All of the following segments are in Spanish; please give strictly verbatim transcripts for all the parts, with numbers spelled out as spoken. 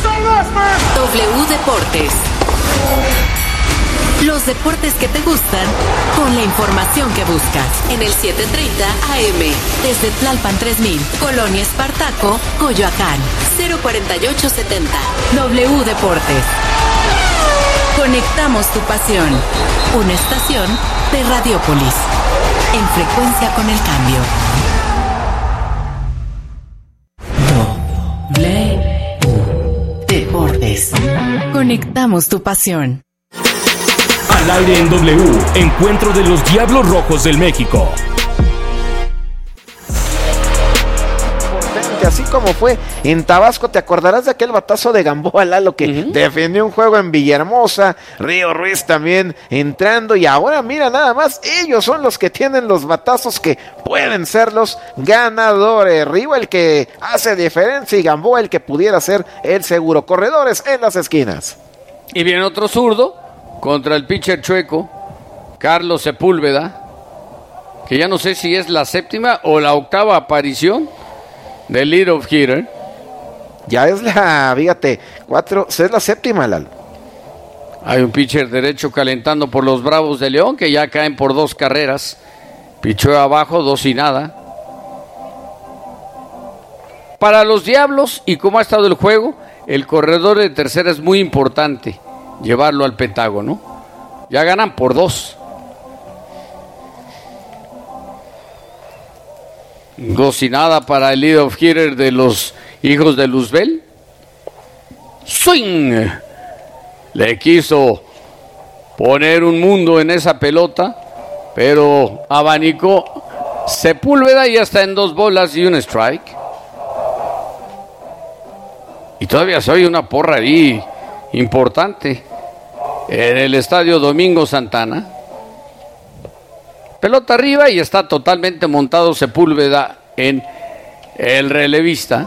W Deportes. Los deportes que te gustan con la información que buscas. En el setecientos treinta A M. Desde Tlalpan tres mil, Colonia Espartaco, Coyoacán. cero cuarenta y ocho setenta. W Deportes. Conectamos tu pasión. Una estación de Radiopolis. En frecuencia con el cambio. W Deportes. Conectamos tu pasión. Al aire en W, encuentro de los Diablos Rojos del México. Así como fue en Tabasco, te acordarás de aquel batazo de Gamboa Lalo que uh-huh. defendió un juego en Villahermosa, Río Ruiz también entrando, y ahora mira nada más, ellos son los que tienen los batazos que pueden ser los ganadores. Río el que hace diferencia y Gamboa el que pudiera ser el seguro. Corredores en las esquinas. Y viene otro zurdo contra el pitcher chueco, Carlos Sepúlveda, que ya no sé si es la séptima o la octava aparición del lead-off hitter. Ya es la, fíjate, cuatro, es la séptima, Lalo. Hay un pitcher derecho calentando por los Bravos de León, que ya caen por dos carreras. Pichó abajo, dos y nada. Para los Diablos, y como ha estado el juego, el corredor de tercera es muy importante, llevarlo al Pentágono. Ya ganan por dos. Dos y nada para el lead-off hitter de los hijos de Luzbel. Swing. Le quiso poner un mundo en esa pelota, pero abanicó Sepúlveda y ya está en dos bolas y un strike. Y todavía se oye una porra ahí importante en el estadio Domingo Santana. Pelota arriba y está totalmente montado Sepúlveda en el relevista.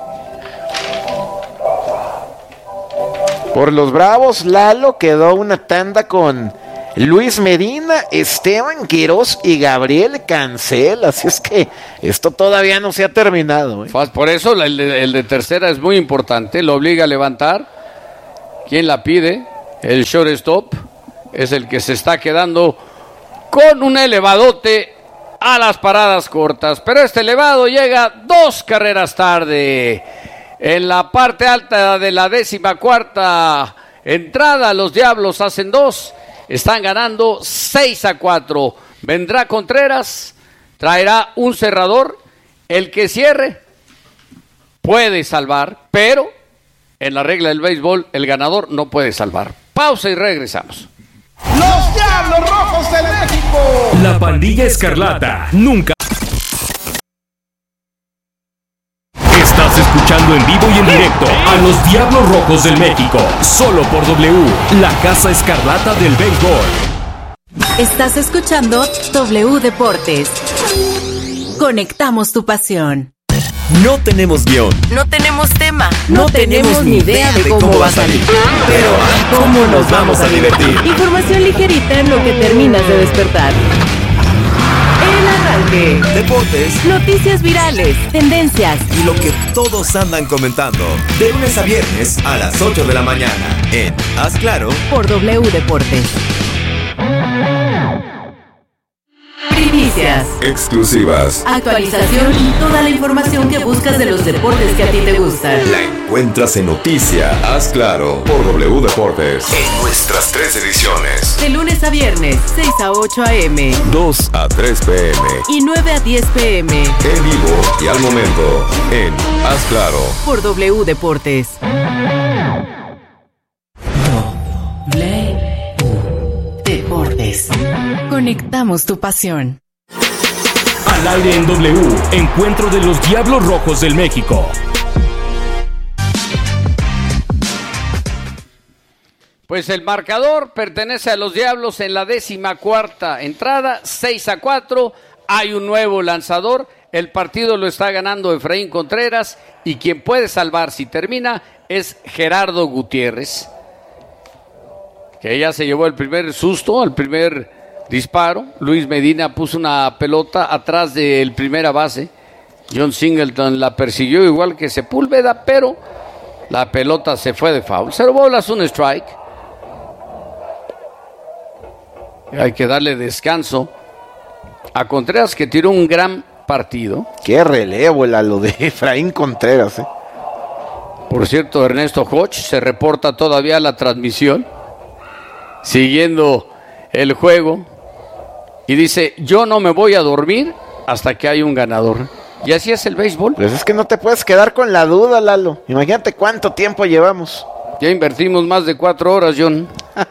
Por los Bravos, Lalo, quedó una tanda con Luis Medina, Esteban Quirós y Gabriel Cancel. Así es que esto todavía no se ha terminado, ¿eh? Por eso el de, el de tercera es muy importante. Lo obliga a levantar. ¿Quién la pide? El shortstop es el que se está quedando con un elevadote a las paradas cortas, pero este elevado llega dos carreras tarde. En la parte alta de la décima cuarta entrada, los Diablos hacen dos, están ganando seis a cuatro. Vendrá Contreras, traerá un cerrador, el que cierre puede salvar, pero en la regla del béisbol el ganador no puede salvar. Pausa y regresamos. ¡Los Diablos Rojos de México! La pandilla escarlata nunca. Estás escuchando en vivo y en directo a los Diablos Rojos del México, solo por W, la casa escarlata del béisbol. Estás escuchando W Deportes. Conectamos tu pasión. No tenemos guión. No tenemos tema. No, no tenemos, tenemos ni idea de cómo, cómo va a salir. Pero ¿cómo nos vamos a divertir? Información ligerita en lo que terminas de despertar. El arranque. Deportes. Noticias virales. Tendencias. Y lo que todos andan comentando. De lunes a viernes a las ocho de la mañana. En Haz Claro. Por W Deportes. Primicias. Exclusivas. Actualización y toda la información que buscas de los deportes que a ti te gustan. La encuentras en Noticia Haz Claro por W Deportes. En nuestras tres ediciones. De lunes a viernes, seis a ocho a eme. dos a tres pe eme. Y nueve a diez pe eme. En vivo y al momento en Haz Claro. Por W Deportes. W Deportes. Conectamos tu pasión. Al aire en W, encuentro de los Diablos Rojos del México. Pues el marcador pertenece a los Diablos en la décima cuarta entrada, seis a cuatro. Hay un nuevo lanzador. El partido lo está ganando Efraín Contreras y quien puede salvar si termina es Gerardo Gutiérrez, que ya se llevó el primer susto, el primer disparo. Luis Medina puso una pelota atrás del primera base. John Singleton la persiguió igual que Sepúlveda, pero La pelota se fue de foul. Cero bolas, un strike. Hay que darle descanso a Contreras, que tiró un gran partido. Qué relevo la lo de Efraín Contreras, ¿eh? Por cierto, Ernesto Hodge se reporta todavía a la transmisión, siguiendo el juego, y dice: yo no me voy a dormir hasta que haya un ganador. Y así es el béisbol. Pues es que no te puedes quedar con la duda, Lalo. Imagínate cuánto tiempo llevamos. Ya invertimos más de cuatro horas, John.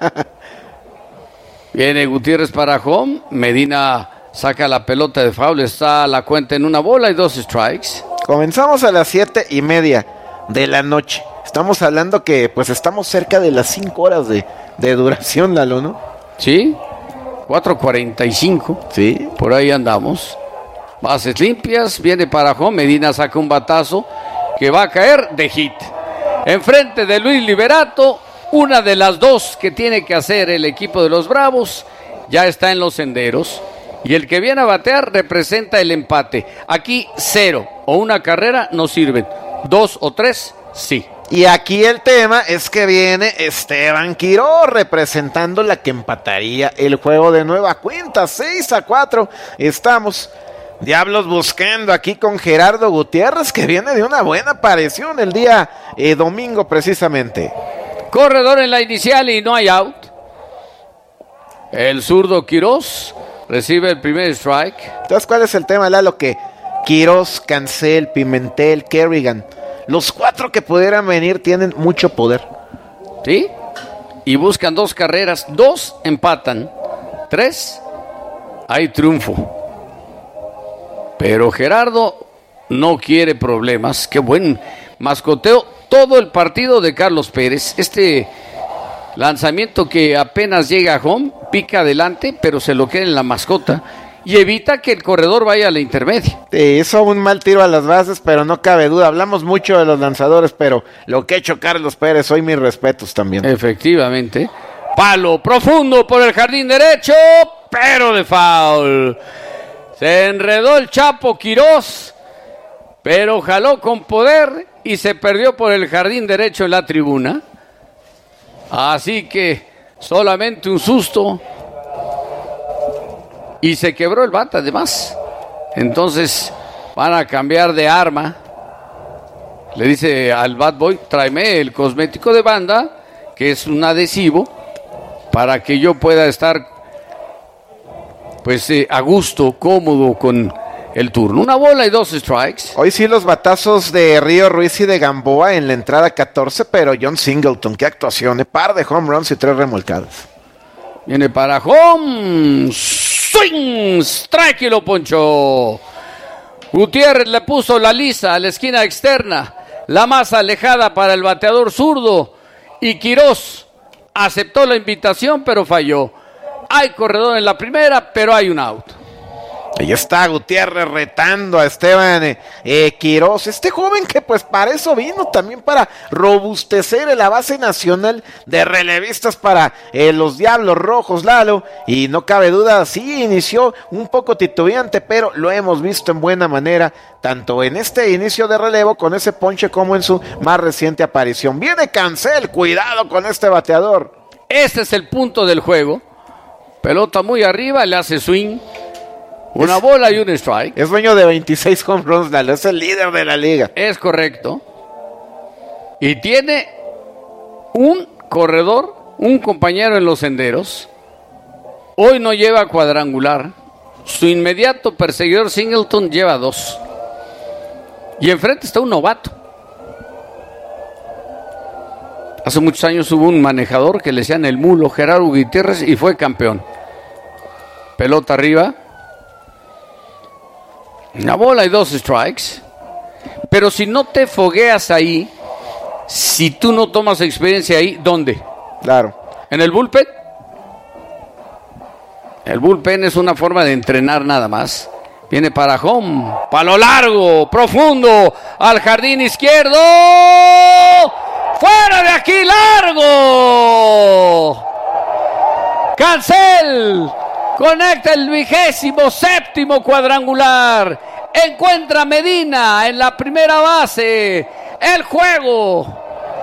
Viene Gutiérrez para home. Medina saca la pelota de foul. Está la cuenta en una bola y dos strikes. Comenzamos a las siete y media de la noche. Estamos hablando que pues estamos cerca de las cinco horas de, de duración, Lalo, ¿no? Sí, cuatro cuarenta y cinco. Sí. Por ahí andamos. Bases limpias, viene para home. Medina saca un batazo que va a caer de hit. Enfrente de Luis Liberato, una de las dos que tiene que hacer el equipo de los Bravos ya está en los senderos. Y el que viene a batear representa el empate. Aquí cero o una carrera no sirven. Dos o tres, sí. Y aquí el tema es que viene Esteban Quiroz representando la que empataría el juego de nueva cuenta. seis a cuatro. Estamos Diablos buscando aquí con Gerardo Gutiérrez, que viene de una buena aparición el día eh, domingo precisamente. Corredor en la inicial y no hay out. El zurdo Quiroz recibe el primer strike. Entonces, ¿cuál es el tema, Lalo? Que Quiroz, Cancel, Pimentel, Kerrigan, los cuatro que pudieran venir tienen mucho poder. ¿Sí? Y buscan dos carreras, dos empatan, tres hay triunfo. Pero Gerardo no quiere problemas. Qué buen mascoteo todo el partido de Carlos Pérez. Este lanzamiento que apenas llega a home, pica adelante, pero se lo queda en la mascota y evita que el corredor vaya a la intermedia. Sí, hizo un mal tiro a las bases, pero no cabe duda. Hablamos mucho de los lanzadores, pero lo que ha hecho Carlos Pérez, hoy mis respetos también. Efectivamente. Palo profundo por el jardín derecho, pero de foul. Se enredó el Chapo Quiroz, pero jaló con poder y se perdió por el jardín derecho en la tribuna. Así que solamente un susto y se quebró el bat además. Entonces van a cambiar de arma. Le dice al Bad Boy: tráeme el cosmético de banda, que es un adhesivo, para que yo pueda estar pues eh, a gusto, cómodo con el turno. Una bola y dos strikes. Hoy sí los batazos de Río Ruiz y de Gamboa en la entrada catorce, pero John Singleton, qué actuación, eh, par de home runs y tres remolcadas. Viene para home, swing, strike y lo ponchó. Gutiérrez le puso la lisa a la esquina externa, la más alejada para el bateador zurdo, y Quiroz aceptó la invitación pero falló. Hay corredor en la primera, pero hay un out. Ahí está Gutiérrez retando a Esteban eh, eh, Quiroz, este joven que pues para eso vino, también para robustecer la base nacional de relevistas para eh, los Diablos Rojos, Lalo, y no cabe duda, sí inició un poco titubeante, pero lo hemos visto en buena manera, tanto en este inicio de relevo con ese ponche como en su más reciente aparición. Viene Cancel, cuidado con este bateador. Este es el punto del juego. Pelota muy arriba, le hace swing. Una es, bola y un strike. Es dueño de veintiséis home runs, Lalo. Es el líder de la liga. Es correcto. Y tiene un corredor, un compañero en los senderos. Hoy no lleva cuadrangular. Su inmediato perseguidor Singleton lleva dos. Y enfrente está un novato. Hace muchos años hubo un manejador que le decían el mulo, Gerardo Gutiérrez, y fue campeón. Pelota arriba. Una bola y dos strikes. Pero si no te fogueas ahí, si tú no tomas experiencia ahí, ¿dónde? Claro. ¿En el bullpen? El bullpen es una forma de entrenar nada más. Viene para home. Palo largo, profundo, al jardín izquierdo. ¡Fuera de aquí, largo! Cancel conecta el vigésimo séptimo cuadrangular. Encuentra Medina en la primera base. El juego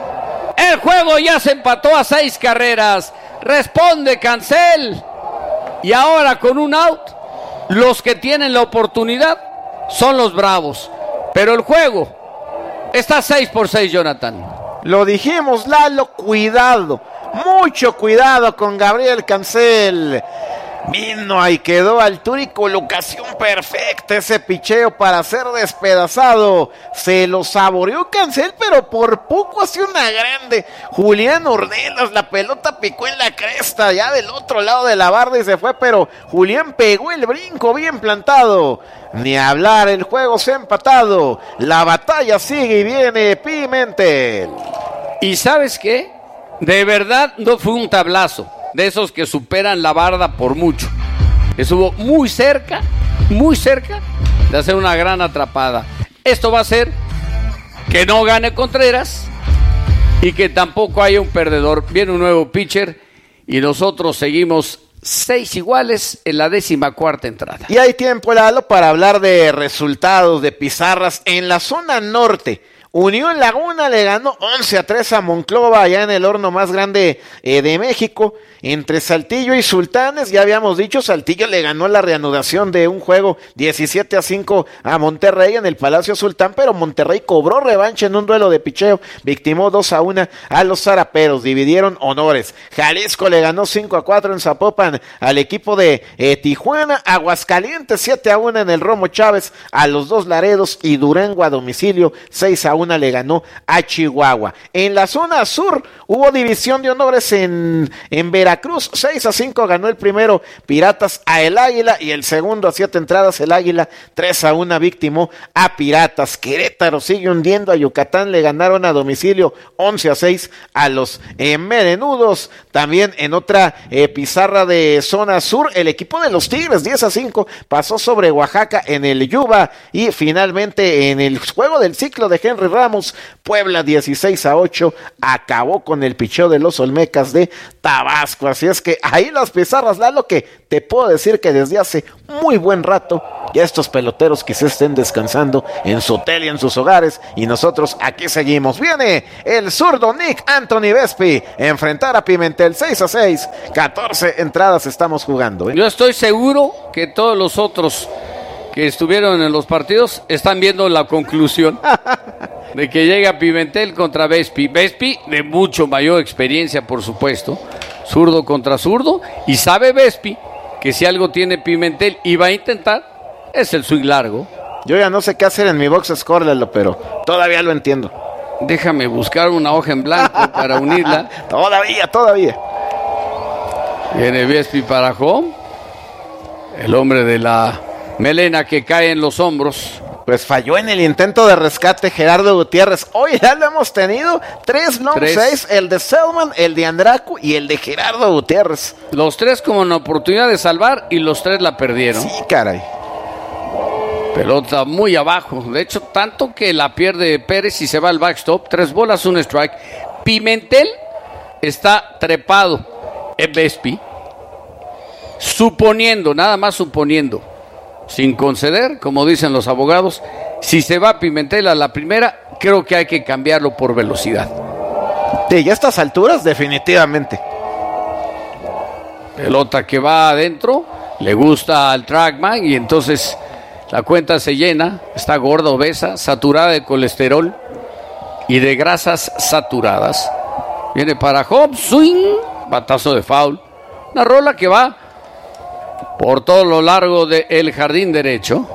El juego ya se empató a seis carreras. Responde Cancel. Y ahora con un out, los que tienen la oportunidad son los Bravos. Pero el juego está seis por seis, Jonathan. Lo dijimos, Lalo, cuidado. Mucho cuidado con Gabriel Cancel. Vino ahí, quedó a altura y colocación perfecta ese picheo para ser despedazado. Se lo saboreó Cancel, pero por poco hace una grande. Julián Ornelas, la pelota picó en la cresta, ya del otro lado de la barda y se fue, pero Julián pegó el brinco bien plantado. Ni hablar, el juego se ha empatado. La batalla sigue y viene Pimentel. ¿Y sabes qué? De verdad no fue un tablazo de esos que superan la barda por mucho. Estuvo muy cerca, muy cerca de hacer una gran atrapada. Esto va a hacer que no gane Contreras y que tampoco haya un perdedor. Viene un nuevo pitcher y nosotros seguimos seis iguales en la décima cuarta entrada. Y hay tiempo, Lalo, para hablar de resultados, de pizarras en la zona norte. Unión Laguna le ganó once a tres a Monclova, allá en el horno más grande eh, de México. Entre Saltillo y Sultanes, ya habíamos dicho, Saltillo le ganó la reanudación de un juego diecisiete a cinco a Monterrey en el Palacio Sultán, pero Monterrey cobró revancha en un duelo de picheo, victimó dos a uno a los zaraperos, dividieron honores. Jalisco le ganó cinco a cuatro en Zapopan al equipo de eh, Tijuana. Aguascalientes siete a uno en el Romo Chávez a los dos Laredos, y Durango a domicilio seis a uno le ganó a Chihuahua. En la zona sur hubo división de honores en, en Veracruz, seis a cinco ganó el primero Piratas a el Águila, y el segundo a siete entradas el Águila tres a uno victimó a Piratas. Querétaro sigue hundiendo a Yucatán, le ganaron a domicilio once a seis a los eh, Merenudos. También en otra eh, pizarra de zona sur, el equipo de los Tigres diez a cinco pasó sobre Oaxaca en el Yuba, y finalmente en el juego del ciclo de Henry Ramos, Puebla dieciséis a ocho acabó con el picheo de los Olmecas de Tabasco. Así es que ahí las pizarras, Lalo, que te puedo decir que desde hace muy buen rato ya estos peloteros quizás estén descansando en su hotel y en sus hogares, y nosotros aquí seguimos. Viene el zurdo Nick Anthony Vespi enfrentar a Pimentel. Seis a seis, catorce entradas estamos jugando, ¿eh? Yo estoy seguro que todos los otros que estuvieron en los partidos están viendo la conclusión de que llega Pimentel contra Vespi. Vespi de mucho mayor experiencia, por supuesto, zurdo contra zurdo, y sabe Vespi que si algo tiene Pimentel y va a intentar es el swing largo. Yo ya no sé qué hacer en mi box score, Lalo, pero todavía lo entiendo. Déjame buscar una hoja en blanco para unirla. Todavía, todavía. Viene Vespi para home. El hombre de la melena que cae en los hombros. Pues falló en el intento de rescate Gerardo Gutiérrez. Hoy ya lo hemos tenido. Tres long seis, el de Selman, el de Andracu y el de Gerardo Gutiérrez. Los tres como una oportunidad de salvar y los tres la perdieron. Sí, caray. Pelota muy abajo. De hecho, tanto que la pierde Pérez y se va al backstop. Tres bolas, un strike. Pimentel está trepado en Vespi. Suponiendo, nada más suponiendo, sin conceder, como dicen los abogados, si se va Pimentel a la primera, creo que hay que cambiarlo por velocidad. Sí, ya a estas alturas, definitivamente. Pelota que va adentro, le gusta al trackman y entonces la cuenta se llena. Está gorda, obesa, saturada de colesterol y de grasas saturadas. Viene para home, swing, batazo de foul. Una rola que va por todo lo largo del jardín derecho.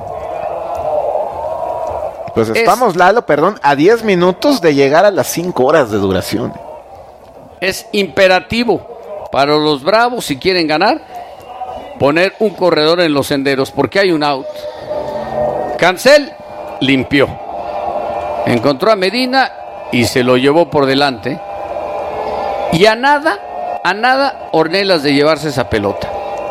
Pues estamos, es, Lalo, perdón, a diez minutos de llegar a las cinco horas de duración. Es imperativo para los Bravos, si quieren ganar, poner un corredor en los senderos, porque hay un out. Cancel limpió. Encontró a Medina y se lo llevó por delante. Y a nada, a nada, Ornelas de llevarse esa pelota.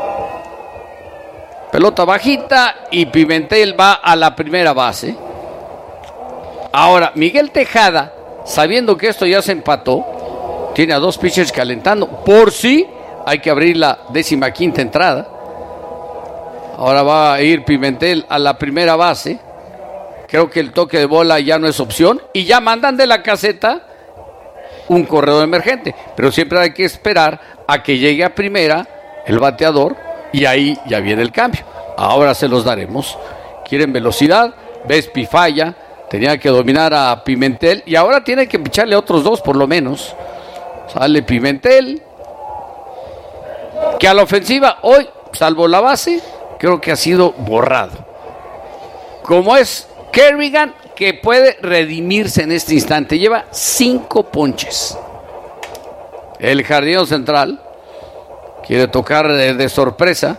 Pelota bajita y Pimentel va a la primera base. Ahora, Miguel Tejada, sabiendo que esto ya se empató, tiene a dos pitchers calentando. Por si hay que abrir la décima quinta entrada. Ahora va a ir Pimentel a la primera base. Creo que el toque de bola ya no es opción. Y ya mandan de la caseta un corredor emergente, pero siempre hay que esperar a que llegue a primera el bateador y ahí ya viene el cambio. Ahora se los daremos. Quieren velocidad, Vespi falla, tenía que dominar a Pimentel y ahora tiene que picharle a otros dos por lo menos. Sale Pimentel, que a la ofensiva hoy, salvo la base, creo que ha sido borrado. Como es Kerrigan, que puede redimirse en este instante, lleva cinco ponches. El jardinero central quiere tocar de, de sorpresa,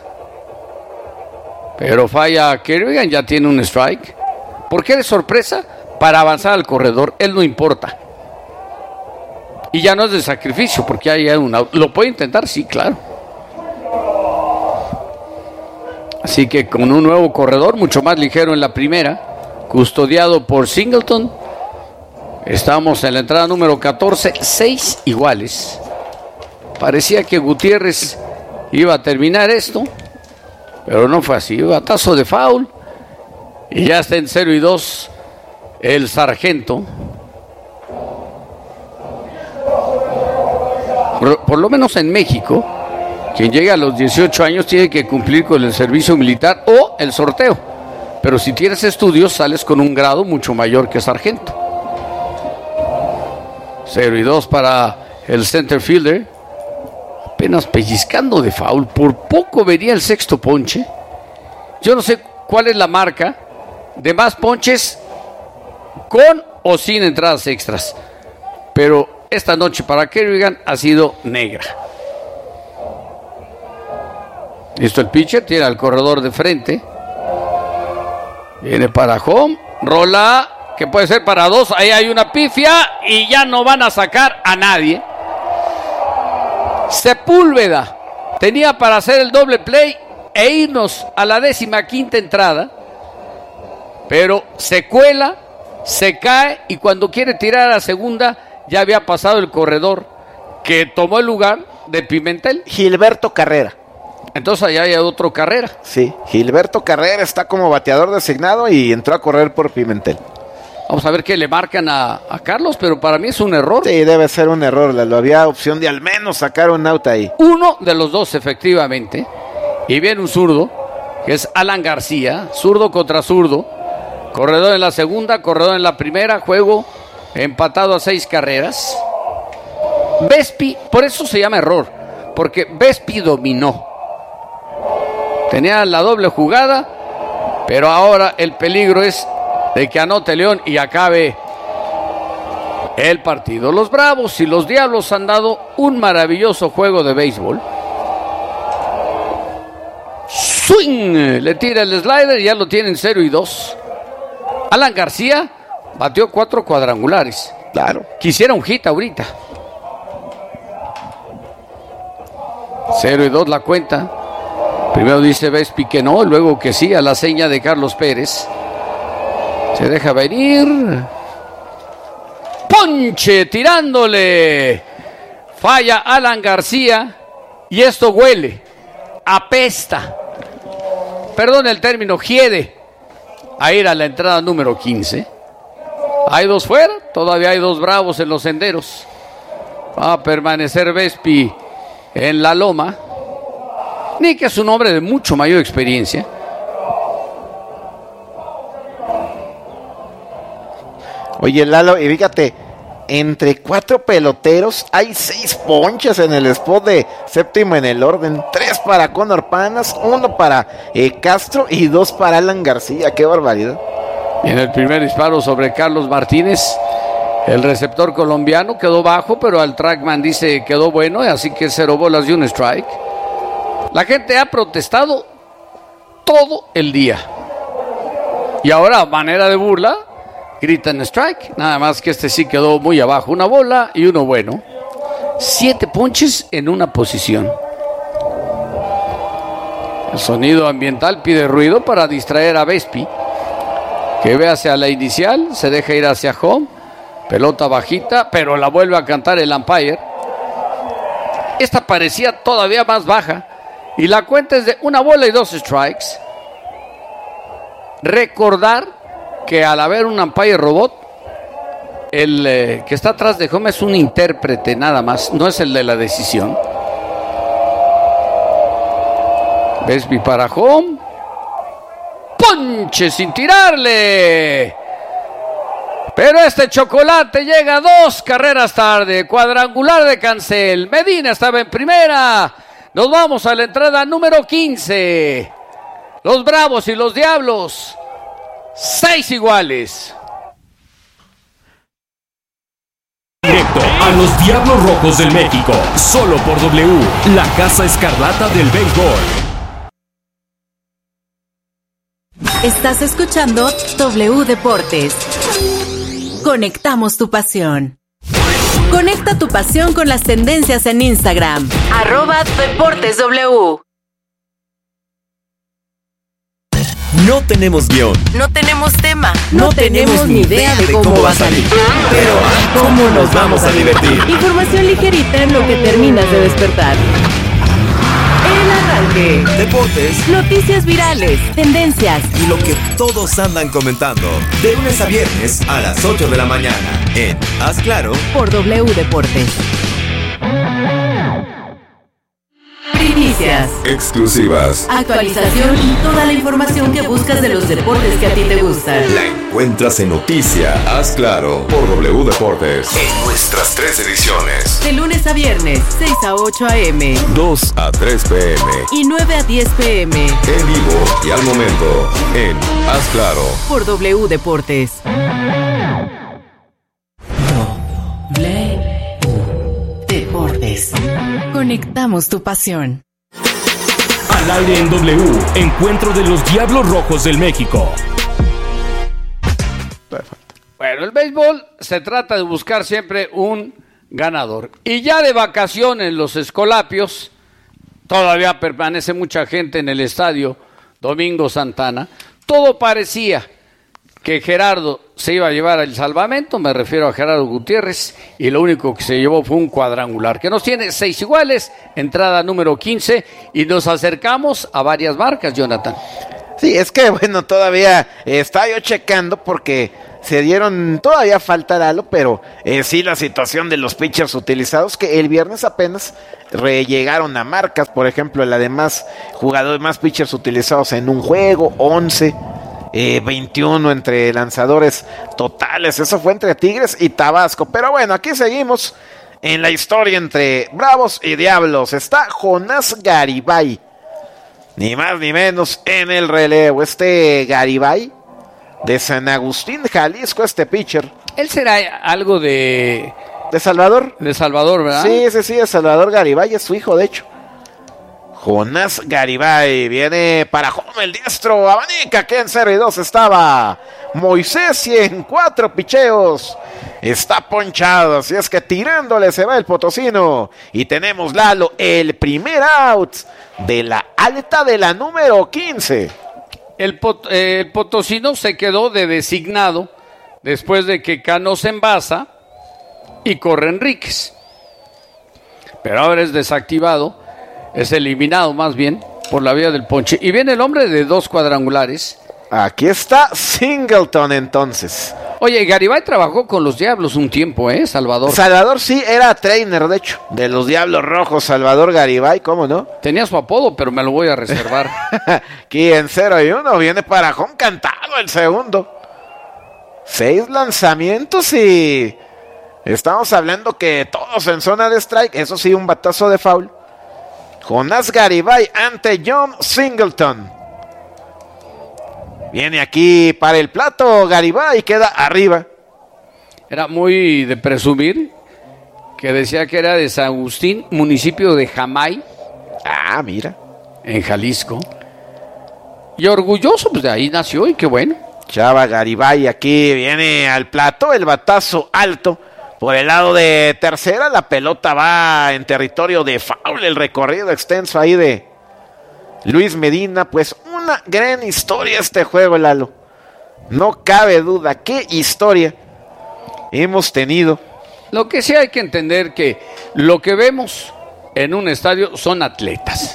pero falla Kerrigan, ya tiene un strike. ¿Por qué de sorpresa? Para avanzar al corredor, él no importa. Y ya no es de sacrificio, porque hay una... ¿Lo puede intentar? Sí, claro. Así que con un nuevo corredor, mucho más ligero en la primera, custodiado por Singleton. Estamos en la entrada número catorce, seis iguales. Parecía que Gutiérrez iba a terminar esto, pero no fue así. Batazo de foul. Y ya está en cero y dos el sargento. Por, por lo menos en México, quien llega a los dieciocho años tiene que cumplir con el servicio militar o el sorteo. Pero si tienes estudios, sales con un grado mucho mayor que sargento. cero y dos para el center fielder. Apenas pellizcando de foul. Por poco venía el sexto ponche. Yo no sé cuál es la marca de más ponches con o sin entradas extras. Pero esta noche para Kerrigan ha sido negra. Listo el pitcher, tiene al corredor de frente. Viene para home. Rola, que puede ser para dos. Ahí hay una pifia y ya no van a sacar a nadie. Sepúlveda tenía para hacer el doble play e irnos a la décima quinta entrada, pero se cuela, se cae y cuando quiere tirar a la segunda ya había pasado el corredor que tomó el lugar de Pimentel. Gilberto Carrera. Entonces allá hay otro Carrera. Sí, Gilberto Carrera está como bateador designado y entró a correr por Pimentel. Vamos a ver qué le marcan a, a Carlos, pero para mí es un error. Sí, debe ser un error. Lo había opción de al menos sacar un out ahí. Uno de los dos, efectivamente. Y viene un zurdo, que es Alan García. Zurdo contra zurdo. Corredor en la segunda, corredor en la primera. Juego empatado a seis carreras. Vespi, por eso se llama error, porque Vespi dominó. Tenía la doble jugada, pero ahora el peligro es de que anote León y acabe el partido. Los Bravos y los Diablos han dado un maravilloso juego de béisbol. Swing, le tira el slider y ya lo tienen cero y dos. Alan García batió cuatro cuadrangulares. Claro. Quisiera un hit ahorita. cero y dos la cuenta. Primero dice Vespi que no, luego que sí, a la seña de Carlos Pérez. Se deja venir. Ponche tirándole. Falla Alan García. Y esto huele. Apesta. Perdón el término, hiede. A ir a la entrada número quince. Hay dos fuera. Todavía hay dos Bravos en los senderos. Va a permanecer Vespi en la loma. Ni que es un hombre de mucho mayor experiencia. Oye, Lalo, y fíjate, entre cuatro peloteros hay seis ponches en el spot de séptimo en el orden. Tres para Conor Panas, uno para eh, Castro y dos para Alan García. ¡Qué barbaridad! Y en el primer disparo sobre Carlos Martínez, el receptor colombiano quedó bajo, pero al trackman dice quedó bueno, así que cero bolas y un strike. La gente ha protestado todo el día. Y ahora, a manera de burla, gritan strike. Nada más que este sí quedó muy abajo. Una bola y uno bueno. Siete ponches en una posición. El sonido ambiental pide ruido para distraer a Vespi, que ve hacia la inicial, se deja ir hacia home. Pelota bajita, pero la vuelve a cantar el umpire. Esta parecía todavía más baja. Y la cuenta es de una bola y dos strikes. Recordar que al haber un umpire robot, el eh, que está atrás de home es un intérprete nada más, no es el de la decisión. Besby para home. Ponche sin tirarle. Pero este chocolate llega dos carreras tarde. Cuadrangular de Cancel. Medina estaba en primera. Nos vamos a la entrada número quince. Los Bravos y los Diablos. Seis iguales. Directo a los Diablos Rojos del México. Solo por W, la Casa Escarlata del Béisbol. Estás escuchando W Deportes. Conectamos tu pasión. Conecta tu pasión con las tendencias en Instagram. Arroba Deportes W. No tenemos guión. No tenemos tema. No, no tenemos ni idea de cómo, cómo va a salir. Pero ¿cómo nos vamos a divertir? Información ligerita en lo que terminas de despertar. El arranque. Deportes. Noticias virales. Tendencias. Y lo que todos andan comentando. De lunes a viernes a las ocho de la mañana. En Haz Claro. Por W Deportes. Primicias. Exclusivas. Actualización y toda la información que buscas de los deportes que a ti te gustan. La encuentras en Noticia Haz Claro por W Deportes. En nuestras tres ediciones. De lunes a viernes, seis a ocho a eme. dos a tres pe eme. Y nueve a diez pe eme. En vivo y al momento en Haz Claro. Por W Deportes. W Deportes. Conectamos tu pasión. Al aire en W, encuentro de los Diablos Rojos del México. Bueno, el béisbol se trata de buscar siempre un ganador. Y ya de vacaciones los Escolapios, todavía permanece mucha gente en el estadio Domingo Santana. Todo parecía que Gerardo se iba a llevar el salvamento, me refiero a Gerardo Gutiérrez, y lo único que se llevó fue un cuadrangular, que nos tiene seis iguales, entrada número quince, y nos acercamos a varias marcas, Jonathan. Sí, es que bueno, todavía eh, estaba yo checando porque se dieron, todavía falta Lalo, pero eh, sí la situación de los pitchers utilizados, que el viernes apenas rellegaron a marcas, por ejemplo, el además jugadores más pitchers utilizados en un juego, once. Eh, veintiuno entre lanzadores totales, eso fue entre Tigres y Tabasco, pero bueno, aquí seguimos en la historia entre Bravos y Diablos. Está Jonás Garibay, ni más ni menos en el relevo. Este Garibay de San Agustín, Jalisco, este pitcher. Él será algo de... ¿De Salvador? De Salvador, ¿verdad? Sí, sí, sí, de Salvador Garibay, es su hijo de hecho. Jonás Garibay viene para home el diestro, abanica que en cero y dos estaba Moisés y en cuatro picheos está ponchado, así es que tirándole se va el potosino y tenemos Lalo el primer out de la alta de la número quince. El, pot, eh, el potosino se quedó de designado después de que Cano se envasa y corre Enríquez, pero ahora es desactivado. Es eliminado más bien por la vía del ponche. Y viene el hombre de dos cuadrangulares. Aquí está Singleton entonces. Oye, Garibay trabajó con los Diablos un tiempo, ¿eh, Salvador? Salvador sí, era trainer, de hecho, de los Diablos Rojos, Salvador Garibay, ¿cómo no? Tenía su apodo, pero me lo voy a reservar. Aquí en cero y uno viene para home cantado el segundo. Seis lanzamientos y... estamos hablando que todos en zona de strike, eso sí, un batazo de foul. Jonás Garibay ante John Singleton. Viene aquí para el plato Garibay, queda arriba. Era muy de presumir que decía que era de San Agustín, municipio de Jamay. Ah, mira. En Jalisco. Y orgulloso, pues de ahí nació y qué bueno. Chava Garibay aquí viene al plato, el batazo alto. Por el lado de tercera, la pelota va en territorio de foul, el recorrido extenso ahí de Luis Medina. Pues una gran historia este juego, Lalo. No cabe duda, qué historia hemos tenido. Lo que sí hay que entender que lo que vemos en un estadio son atletas.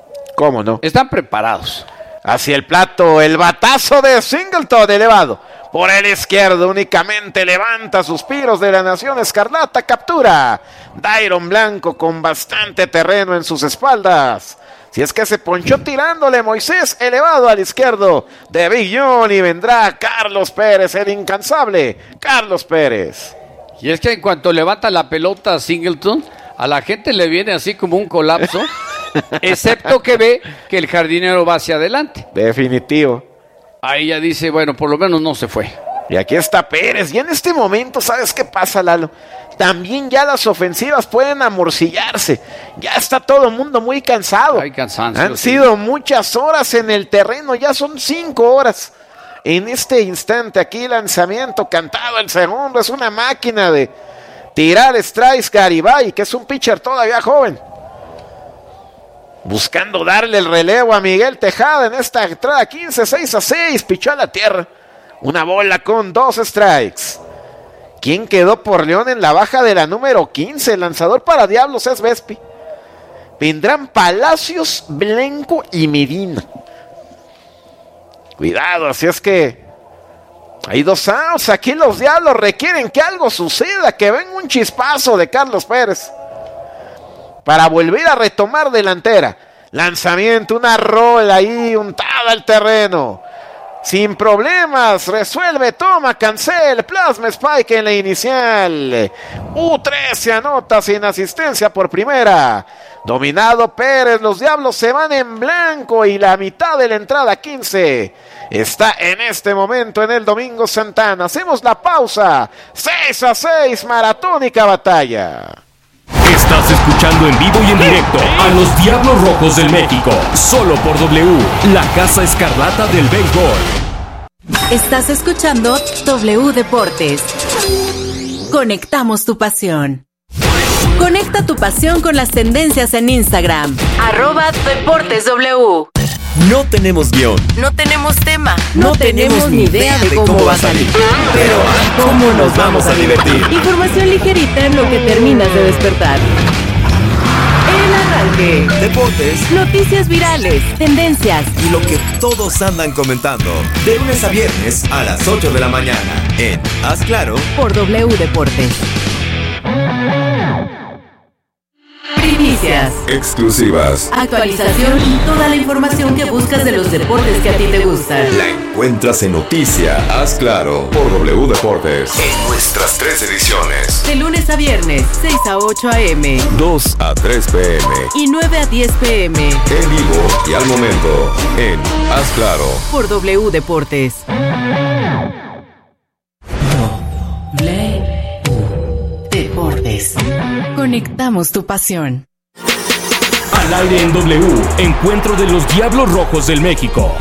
¿Cómo no? Están preparados. Hacia el plato, el batazo de Singleton elevado Por el izquierdo únicamente levanta suspiros de la Nación Escarlata. Captura Dairon Blanco con bastante terreno en sus espaldas. Si es que se ponchó tirándole Moisés, elevado al izquierdo de Big John, y vendrá Carlos Pérez, el incansable Carlos Pérez. Y es que en cuanto levanta la pelota a Singleton, a la gente le viene así como un colapso, excepto que ve que el jardinero va hacia adelante. Definitivo. Ahí ya dice, bueno, por lo menos no se fue. Y aquí está Pérez. Y en este momento, ¿sabes qué pasa, Lalo? También ya las ofensivas pueden amorcillarse. Ya está todo el mundo muy cansado. Hay cansancio. Han sí. sido muchas horas en el terreno. Ya son cinco horas. En este instante aquí lanzamiento cantado. El segundo es una máquina de tirar strikes. Garibay, que es un pitcher todavía joven, buscando darle el relevo a Miguel Tejada en esta entrada. Quince, seis a seis. Pichó a la tierra. Una bola con dos strikes. ¿Quién quedó por León en la baja de la número quince? El lanzador para Diablos es Vespi. Vendrán Palacios, Blanco y Medina. Cuidado, así es que hay dos outs. Aquí los Diablos requieren que algo suceda, que venga un chispazo de Carlos Pérez para volver a retomar delantera. Lanzamiento, una rola ahí untada al terreno. Sin problemas, resuelve, toma, cancel, plasma Spike en la inicial. U tres se anota sin asistencia por primera. Dominado Pérez, los Diablos se van en blanco y la mitad de la entrada quince está en este momento en el Domingo Santana. Hacemos la pausa. seis a seis, maratónica batalla. Estás escuchando en vivo y en directo a los Diablos Rojos del México, solo por W, la Casa Escarlata del Béisbol. Estás escuchando W Deportes. Conectamos tu pasión. Conecta tu pasión con las tendencias en Instagram. Arroba Deportes W. No tenemos guión. No tenemos tema. No, no tenemos ni idea de cómo, cómo va a salir. Pero ¿cómo nos vamos a divertir? Información ligerita en lo que terminas de despertar. El arranque. Deportes. Noticias virales. Tendencias. Y lo que todos andan comentando. De lunes a viernes a las ocho de la mañana. En Haz Claro. Por W Deportes. Primicias. Exclusivas. Actualización y toda la información que buscas de los deportes que a ti te gustan. La encuentras en Noticia Haz Claro por W Deportes. En nuestras tres ediciones. De lunes a viernes, seis a ocho a eme. dos a tres pe eme. Y nueve a diez pe eme. En vivo y al momento en Haz Claro. Por W Deportes. W Deportes. Conectamos tu pasión. Al aire en W, encuentro de los Diablos Rojos del México.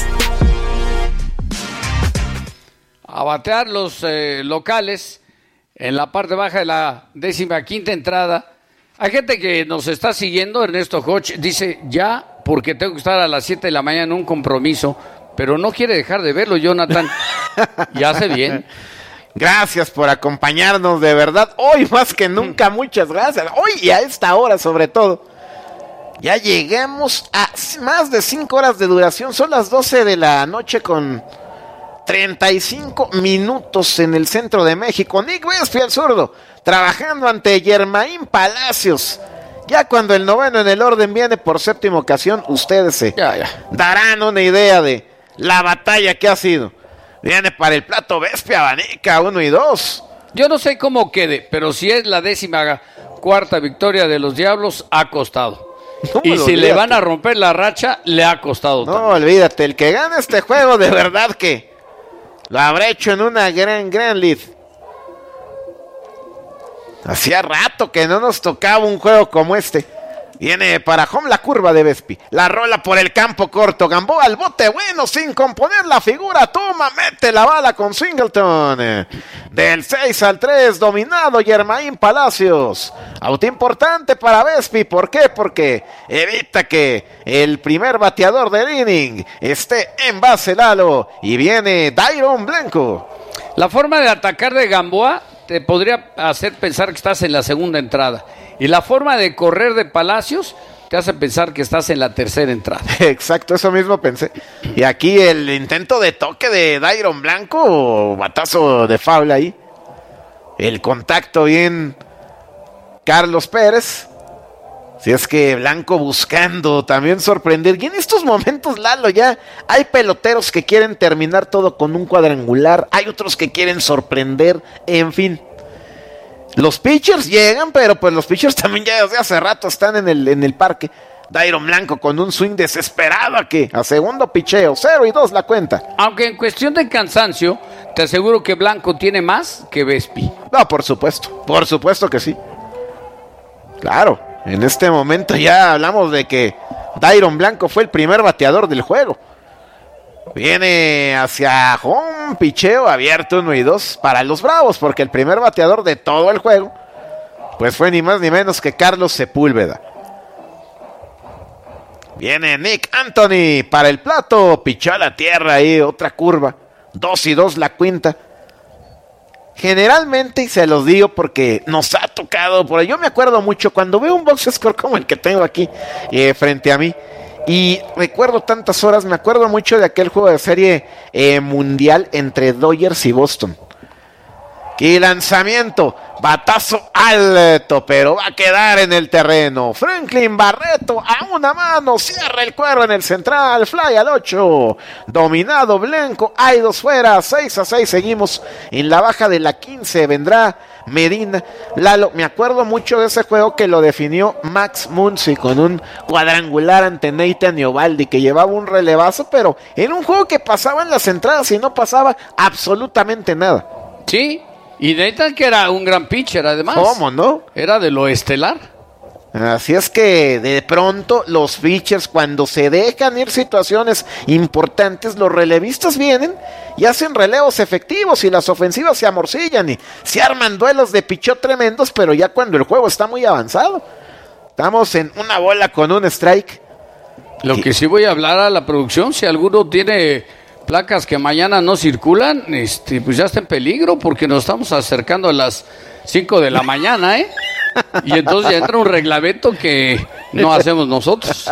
A batear los eh, locales en la parte baja de la décima quinta entrada. Hay gente que nos está siguiendo. Ernesto Hodge dice ya porque tengo que estar a las siete de la mañana en un compromiso, pero no quiere dejar de verlo, Jonathan. Y hace bien. Gracias por acompañarnos, de verdad. Hoy más que nunca, muchas gracias. Hoy y a esta hora sobre todo. Ya llegamos a más de cinco horas de duración. Son las doce de la noche con treinta y cinco minutos en el centro de México. Nick Vespi, el zurdo, trabajando ante Germain Palacios. Ya cuando el noveno en el orden viene por séptima ocasión, ustedes se ya, ya. darán una idea de la batalla que ha sido. Viene para el plato Vespi, abanica, uno y dos. Yo no sé cómo quede, pero si es la décima cuarta victoria de los Diablos, ha costado. No, y si olvídate. Le van a romper la racha, le ha costado. No, también. Olvídate, el que gane este juego, de verdad que lo habrá hecho en una gran, gran lead. Hacía rato que no nos tocaba un juego como este. Viene para home la curva de Vespi. La rola por el campo corto. Gamboa al bote bueno sin componer la figura. Toma, mete la bala con Singleton. Del seis al tres, dominado Germain Palacios. Auto importante para Vespi. ¿Por qué? Porque evita que el primer bateador del inning esté en base, Lalo. Y viene Dairon Blanco. La forma de atacar de Gamboa te podría hacer pensar que estás en la segunda entrada. Y la forma de correr de Palacios te hace pensar que estás en la tercera entrada. Exacto, eso mismo pensé. Y aquí el intento de toque de Dairon Blanco, batazo de foul ahí. El contacto bien Carlos Pérez. Si es que Blanco buscando también sorprender. Y en estos momentos, Lalo, ya hay peloteros que quieren terminar todo con un cuadrangular. Hay otros que quieren sorprender. En fin. Los pitchers llegan, pero pues los pitchers también ya desde hace rato están en el, en el parque. Dairon Blanco con un swing desesperado aquí. A segundo picheo. Cero y dos la cuenta. Aunque en cuestión de cansancio, te aseguro que Blanco tiene más que Vespi. No, por supuesto. Por supuesto que sí. Claro. En este momento ya hablamos de que Dairon Blanco fue el primer bateador del juego. Viene hacia home, picheo abierto uno y dos para los Bravos, porque el primer bateador de todo el juego pues fue ni más ni menos que Carlos Sepúlveda. Viene Nick Anthony para el plato, pichó a la tierra ahí, otra curva, dos y dos la quinta. Generalmente, y se los digo porque nos ha tocado, por ahí yo me acuerdo mucho cuando veo un box score como el que tengo aquí eh, frente a mí, y recuerdo tantas horas, me acuerdo mucho de aquel juego de serie eh, mundial entre Dodgers y Boston. Y lanzamiento, batazo alto, pero va a quedar en el terreno. Franklin Barreto a una mano, cierra el cuero en el central, fly al ocho. Dominado Blanco, hay dos fuera, seis a seis, seguimos en la baja de la quince, vendrá Medina. Lalo, me acuerdo mucho de ese juego que lo definió Max Muncy con un cuadrangular ante Nathan Eovaldi, que llevaba un relevazo, pero en un juego que pasaban las entradas y no pasaba absolutamente nada. Sí. Y Nathan, que era un gran pitcher, además. ¿Cómo no? Era de lo estelar. Así es que de pronto los pitchers, cuando se dejan ir situaciones importantes, los relevistas vienen y hacen relevos efectivos y las ofensivas se amorcillan y se arman duelos de picheo tremendos, pero ya cuando el juego está muy avanzado. Estamos en una bola con un strike. Lo que sí voy a hablar a la producción, si alguno tiene placas que mañana no circulan, este, pues ya está en peligro porque nos estamos acercando a las cinco de la mañana, ¿eh? Y entonces ya entra un reglamento que no hacemos nosotros.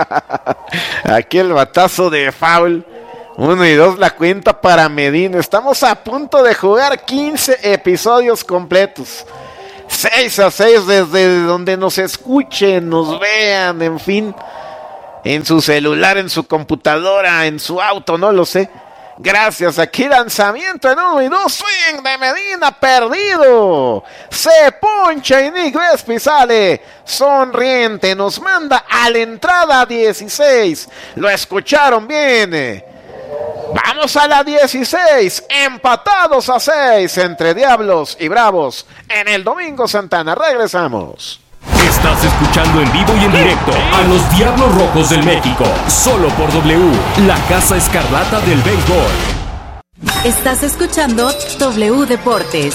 Aquí el batazo de foul. Uno y dos la cuenta para Medina. Estamos a punto de jugar quince episodios completos. seis a seis desde donde nos escuchen, nos vean, en fin. En su celular, en su computadora, en su auto, no lo sé. Gracias, aquí lanzamiento en uno y dos, swing de Medina, perdido. Se poncha y Nick Vespi sale sonriente, nos manda a la entrada dieciséis. Lo escucharon bien. Vamos a la dieciséis, empatados a seis entre Diablos y Bravos en el Domingo Santana. Regresamos. Estás escuchando en vivo y en directo a los Diablos Rojos del México, solo por W, la Casa Escarlata del Béisbol. Estás escuchando W Deportes.